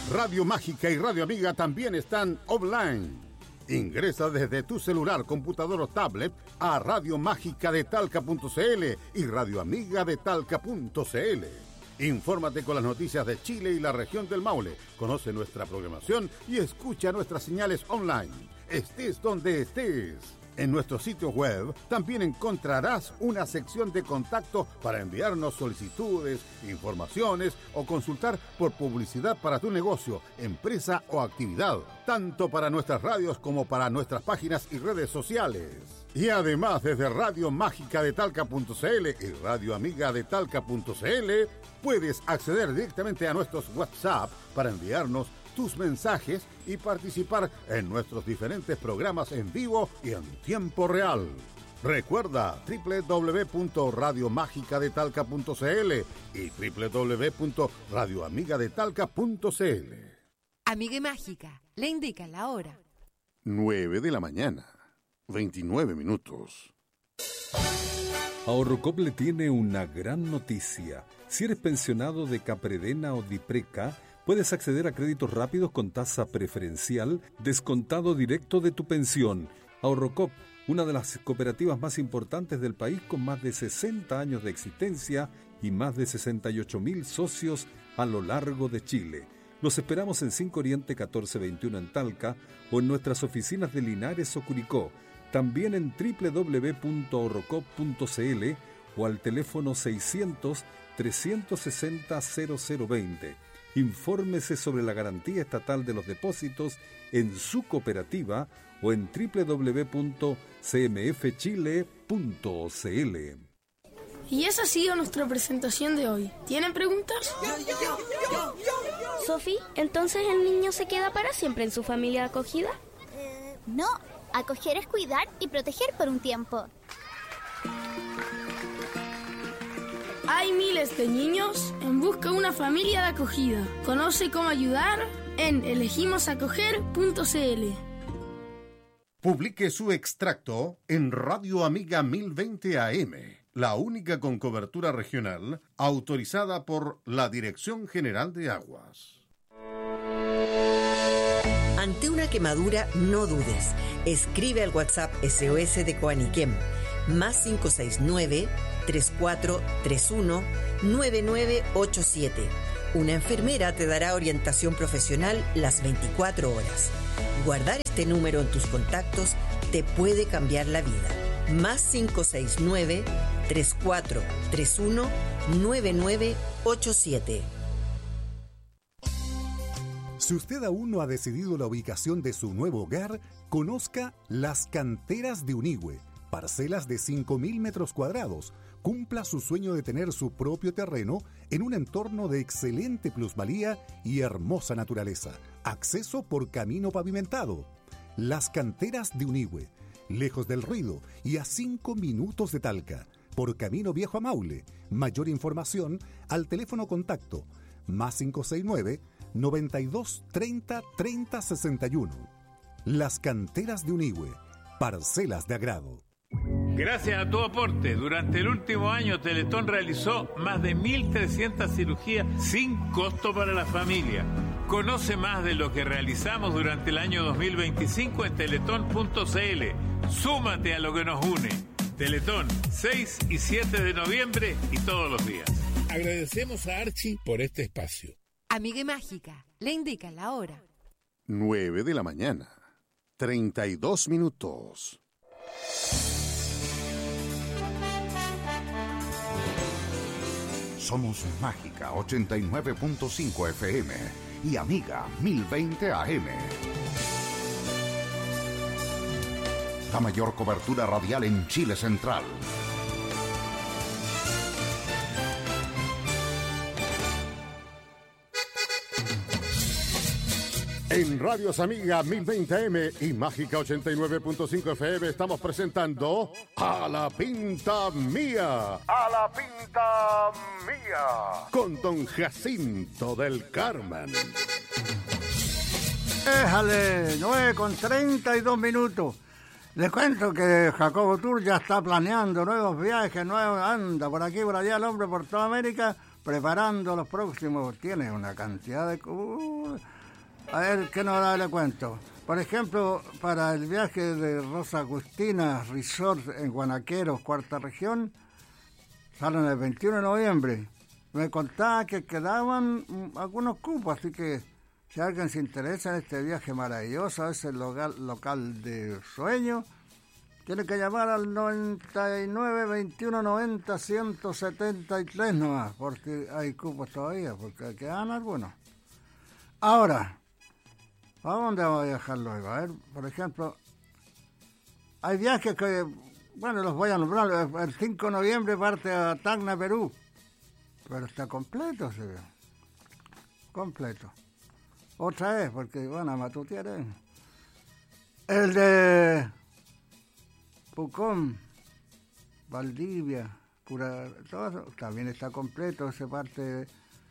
Radio Mágica y Radio Amiga también están online. Ingresa desde tu celular, computador o tablet a radiomágicadetalca.cl y radioamigadetalca.cl. Infórmate con las noticias de Chile y la región del Maule. Conoce nuestra programación y escucha nuestras señales online. Estés donde estés. En nuestro sitio web también encontrarás una sección de contacto para enviarnos solicitudes, informaciones o consultar por publicidad para tu negocio, empresa o actividad, tanto para nuestras radios como para nuestras páginas y redes sociales. Y además, desde radiomágicadetalca.cl y radioamigadetalca.cl puedes acceder directamente a nuestros WhatsApp para enviarnos tus mensajes y participar en nuestros diferentes programas en vivo y en tiempo real. Recuerda www.radiomágicadetalca.cl y www.radioamigadetalca.cl. Amiga Mágica, le indica la hora. 9:00 a.m, 29 minutos. Ahorrocop le tiene una gran noticia. Si eres pensionado de Capredena o Dipreca, puedes acceder a créditos rápidos con tasa preferencial, descontado directo de tu pensión. Ahorrocop, una de las cooperativas más importantes del país con más de 60 años de existencia y más de 68.000 socios a lo largo de Chile. Los esperamos en 5 Oriente 1421 en Talca o en nuestras oficinas de Linares o Curicó. También en www.ahorrocop.cl o al teléfono 600-360-0020. Infórmese sobre la garantía estatal de los depósitos en su cooperativa o en www.cmfchile.cl. Y esa ha sido nuestra presentación de hoy. ¿Tienen preguntas? Sofi, ¿entonces el niño se queda para siempre en su familia de acogida? No, acoger es cuidar y proteger por un tiempo. Hay miles de niños en busca de una familia de acogida. Conoce cómo ayudar en elegimosacoger.cl. Publique su extracto en Radio Amiga 1020 AM, la única con cobertura regional autorizada por la Dirección General de Aguas. Ante una quemadura, no dudes. Escribe al WhatsApp SOS de Coaniquem, más 569-3431-9987. Una enfermera te dará orientación profesional las 24 horas. Guardar este número en tus contactos te puede cambiar la vida. Más 569-3431-9987. Si usted aún no ha decidido la ubicación de su nuevo hogar, conozca Las Canteras de Unigüe, parcelas de 5.000 metros cuadrados. Cumpla su sueño de tener su propio terreno en un entorno de excelente plusvalía y hermosa naturaleza. Acceso por camino pavimentado. Las Canteras de Unigüe, lejos del ruido y a 5 minutos de Talca, por camino viejo a Maule. Mayor información al teléfono contacto más 569-92 30 30 61. Las Canteras de Unigüe, parcelas de agrado. Gracias a tu aporte, durante el último año Teletón realizó más de 1.300 cirugías sin costo para la familia. Conoce más de lo que realizamos durante el año 2025 en teletón.cl. Súmate a lo que nos une. Teletón, 6 y 7 de noviembre y todos los días. Agradecemos a Archie por este espacio. Amiga Mágica, le indica la hora. 9:00 a.m, 32 minutos. Somos Mágica 89.5 FM y Amiga 1020 AM. La mayor cobertura radial en Chile Central. En Radios Amiga 1020 AM y Mágica 89.5 FM estamos presentando A la Pinta Mía. A la Pinta Mía. Con don Jacinto del Carmen. Éjale, 9:32 minutos. Les cuento que Jacobo Tour ya está planeando nuevos viajes, anda por aquí por allá el hombre por toda América preparando los próximos. Tiene una cantidad de... a ver, ¿qué no le cuento? Por ejemplo, para el viaje de Rosa Agustina Resort en Guanaqueros, cuarta región, salen el 21 de noviembre. Me contaba que quedaban algunos cupos, así que si alguien se interesa en este viaje maravilloso, ese local de sueño, tiene que llamar al 99 21 90 173 nomás, porque hay cupos todavía, porque quedan algunos. Ahora, ¿a dónde voy a viajar luego? A ver, por ejemplo, hay viajes que, bueno, los voy a nombrar. El 5 de noviembre parte a Tacna, Perú, pero está completo, se ve. Completo. Otra vez, porque van a matutear. El de Pucón, Valdivia, todo eso, también está completo, se parte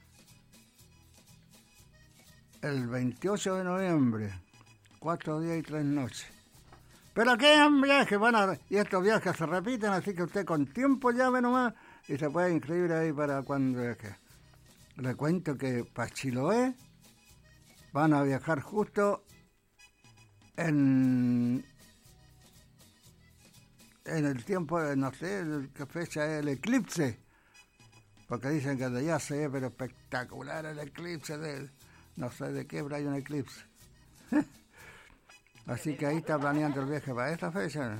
el 28 de noviembre, 4 días y 3 noches. Pero aquí hay un viaje, y estos viajes se repiten, así que usted con tiempo llame nomás y se puede inscribir ahí para cuando viaje. Le cuento que para Chiloé van a viajar justo en el tiempo, no sé qué fecha es el eclipse, porque dicen que de allá se ve, pero espectacular el eclipse, no sé de qué, pero hay un eclipse. Así que ahí está planeando el viaje para esta fecha.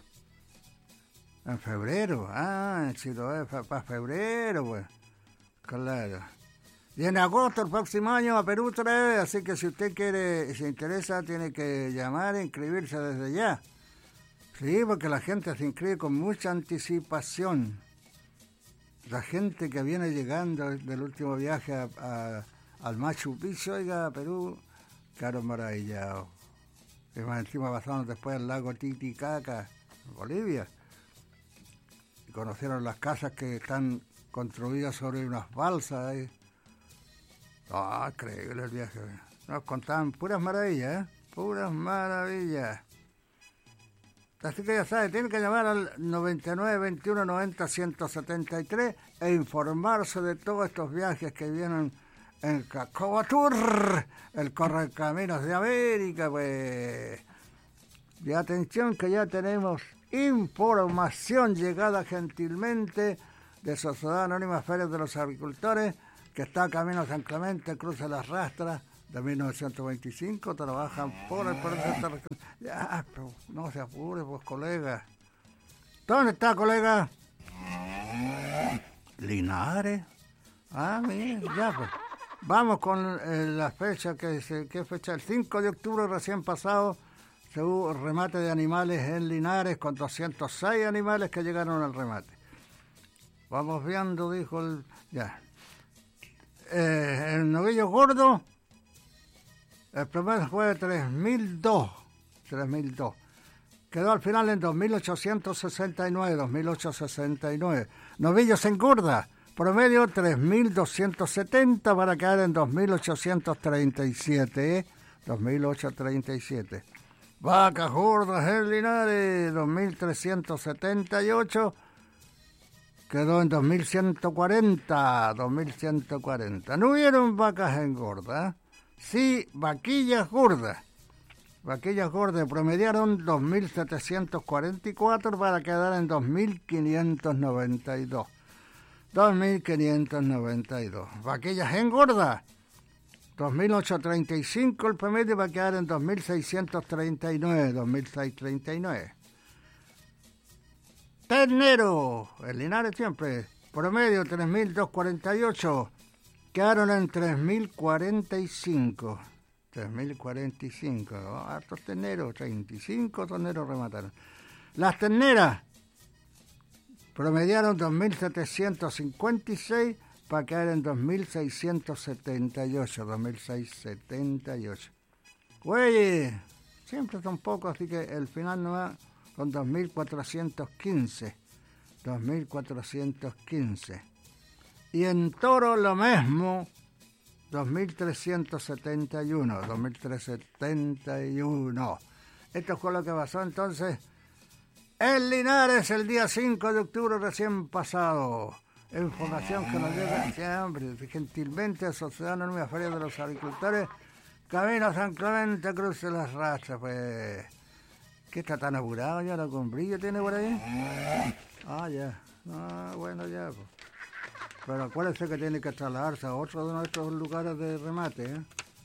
En febrero, en Chiloé, para febrero, pues, claro. Y en agosto, el próximo año, a Perú 3, así que si usted quiere, se interesa, tiene que llamar e inscribirse desde ya. Sí, porque la gente se inscribe con mucha anticipación. La gente que viene llegando del último viaje al Machu Picchu, oiga, a Perú, quedaron maravillados. Y más encima pasaron después al lago Titicaca, Bolivia. Y conocieron las casas que están construidas sobre unas balsas ahí. Increíble el viaje. Nos contaban puras maravillas, puras maravillas. Así que ya sabe, tiene que llamar al 99 21 90 173 e informarse de todos estos viajes que vienen en Cacoba Tour, el Correcaminos de América, pues. Y atención que ya tenemos información llegada gentilmente de Sociedad Anónima Ferias de los Agricultores, que está camino a San Clemente, cruza las Rastras, de 1925, trabajan por el proceso. Ya, pero no se apure, pues, colega. ¿Dónde está, colega? Linares. Mire, ya, pues. Vamos con la fecha, ¿qué fecha? El 5 de octubre recién pasado, se hubo remate de animales en Linares, con 206 animales que llegaron al remate. Vamos viendo, dijo el... Ya. El novillo gordo, el promedio fue de 3.002. Quedó al final en 2.869. Novillos en gorda, promedio 3.270 para quedar en 2.837. 2.837. Vacas gordas en Linares, 2.378. Quedó en 2.140. No hubieron vacas engordas, sí vaquillas gordas. Vaquillas gordas promediaron 2.744 para quedar en 2.592. 2.592. Vaquillas engordas, 2.835 el promedio para quedar en 2.639. 2.639. Ternero, el Linares siempre, promedio 3.248, quedaron en 3.045. 3.045, hartos terneros, 35 terneros remataron. Las terneras promediaron 2.756 para quedar en 2.678. 2.678. Güey, siempre son pocos, así que el final no va con 2.415. 2.415. Y en toro lo mismo, 2.371. 2.371. Esto fue lo que pasó entonces en Linares el día 5 de octubre recién pasado. Información que nos llega siempre, gentilmente, a Sociedad Anónima Feria de los Agricultores, Camino San Clemente, Cruce Las Rachas, pues. ¿Qué está tan apurado ya? ¿La con brillo tiene por ahí? Ah, ya. Ah, bueno, ya, pues. Pero acuérdese que tiene que trasladarse a otro de nuestros lugares de remate, ¿eh?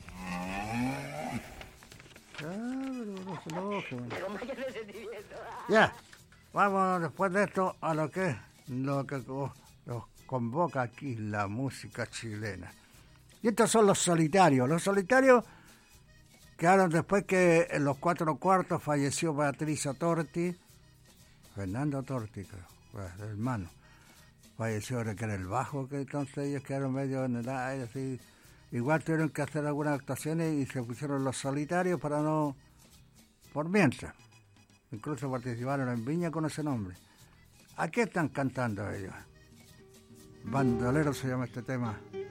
Ya, pero no se enoje. Ya, vamos después de esto a lo que nos convoca aquí la música chilena. Y estos son los Solitarios. Los Solitarios quedaron después que en los 4 cuartos falleció Patricio Torti, Fernando Torti, creo, pues, el hermano. Falleció que era el bajo, que entonces ellos quedaron medio en el aire, así. Igual tuvieron que hacer algunas actuaciones y se pusieron los Solitarios para no... por mientras. Incluso participaron en Viña con ese nombre. ¿A qué están cantando ellos? Bandolero se llama este tema.